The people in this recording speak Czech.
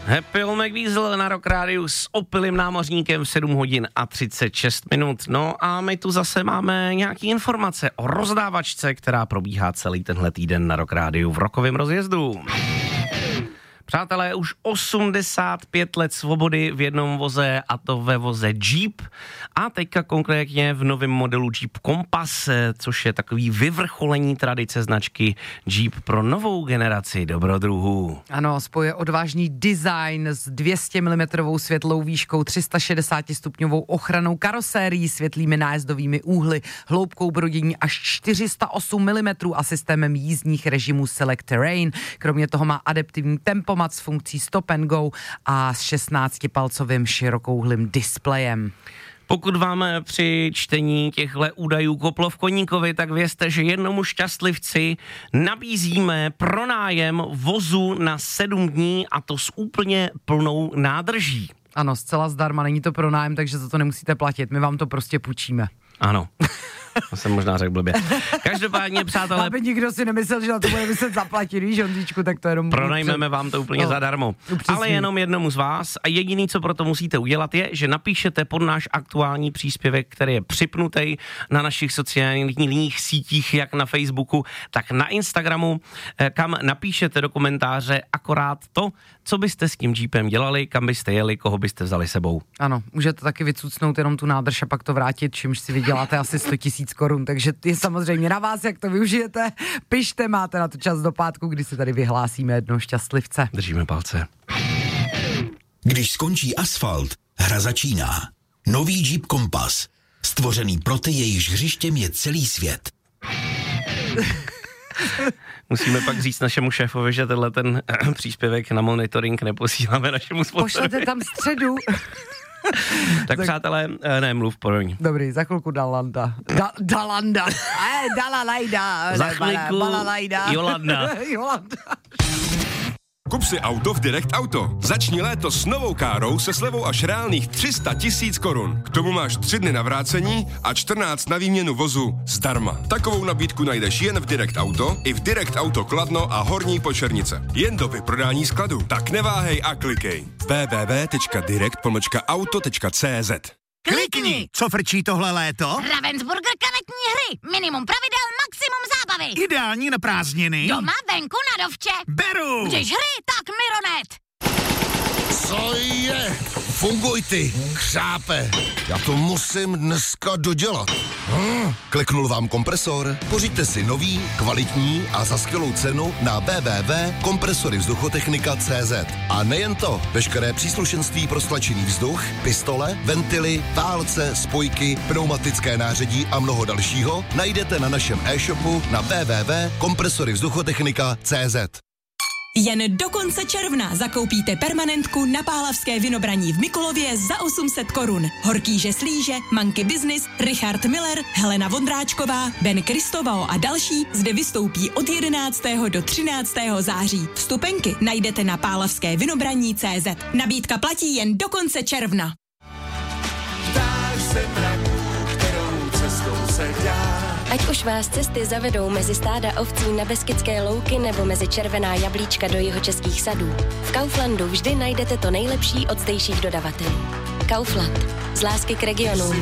Happy Old McWeasel na Rock Rádiu s opilým námořníkem v 7 hodin a 36 minut. No a my tu zase máme nějaký informace o rozdávačce, která probíhá celý tenhle týden na Rock Rádiu v rokovém rozjezdu. Přátelé, už 85 let svobody v jednom voze, a to ve voze Jeep. A teďka konkrétně v novém modelu Jeep Compass, což je takový vyvrcholení tradice značky Jeep pro novou generaci dobrodruhů. Ano, spoje odvážný design s 200 mm světlou výškou, 360 stupňovou ochranou karosérií, světlými nájezdovými úhly, hloubkou brodění až 408 mm a systémem jízdních režimů Select Terrain. Kromě toho má adaptivní tempomat s funkcí Stop and Go a s 16-palcovým širokouhlým displejem. Pokud vám při čtení těchto údajů koplo v koníkovi, tak vězte, že jednomu šťastlivci nabízíme pronájem vozu na 7 dní, a to s úplně plnou nádrží. Ano, zcela zdarma, není to pronájem, takže za to nemusíte platit, my vám to prostě půjčíme. Ano. To jsem možná řekl blbě. Každopádně, přátelé... Aby nikdo si nemyslel, že na to bude muset zaplatit, víš, Honzíčku, tak to jenom... Pronajmeme vám to úplně zadarmo. Ale jenom jednomu z vás, a jediný, co pro to musíte udělat, je, že napíšete pod náš aktuální příspěvek, který je připnutý na našich sociálních sítích, jak na Facebooku, tak na Instagramu, kam napíšete do komentáře akorát to, co byste s tím Jeepem dělali, kam byste jeli, koho byste vzali sebou. Ano, můžete taky vycucnout jenom tu nádrž a pak to vrátit, čímž si vyděláte asi 100 000 korun, takže je samozřejmě na vás, jak to využijete. Pište, máte na to čas do pátku, kdy se tady vyhlásíme jednoho šťastlivce. Držíme palce. Když skončí asfalt, hra začíná. Nový Jeep Compass, stvořený pro ty, jejichž hřištěm je celý svět. Musíme pak říct našemu šéfovi, že tenhle ten příspěvek na monitoring neposíláme našemu sponzorovi. Pošlete tam středu. Tak přátelé, mluv poroň. Dobrý, za chvilku Dalanda. Dalanda. Dalalajda. Za chvilku Jolanda. Kup si auto v Direct Auto. Začni léto s novou károu se slevou až reálných 300 000 korun. K tomu máš 3 dny na vrácení a 14 na výměnu vozu zdarma. Takovou nabídku najdeš jen v Direct Auto, i v Direct Auto Kladno a Horní Počernice. Jen do vyprodání skladu. Tak neváhej a klikej. www.direct-auto.cz. Klikni! Co frčí tohle léto? Ravensburger karetní hry. Minimum pravidel, maximum zábavy. Ideální na prázdniny. Doma, venku, na dovče. Beru! Když hry, tak Mironet. Co je? Funguj ty, křápe. Já to musím dneska dodělat. Kliknul vám kompresor? Pořiďte si nový, kvalitní a za skvělou cenu na www.kompresoryvzduchotechnika.cz. A nejen to, veškeré příslušenství pro stlačený vzduch, pistole, ventily, válce, spojky, pneumatické nářadí a mnoho dalšího najdete na našem e-shopu na www.kompresoryvzduchotechnika.cz. Jen do konce června zakoupíte permanentku na Pálavské Vinobraní v Mikulově za 800 korun. Horkýže Slíže, Manky Business, Richard Miller, Helena Vondráčková, Ben Kristovao a další zde vystoupí od 11. do 13. září. Vstupenky najdete na pálavskévinobraní.cz. Nabídka platí jen do konce června. Ptáš se mraků, kterou cestou se dá. Ať už vás cesty zavedou mezi stáda ovcí na Beskydské louky nebo mezi červená jablíčka do jihočeských sadů, v Kauflandu vždy najdete to nejlepší od zdejších dodavatelů. Kaufland. Z lásky k regionům.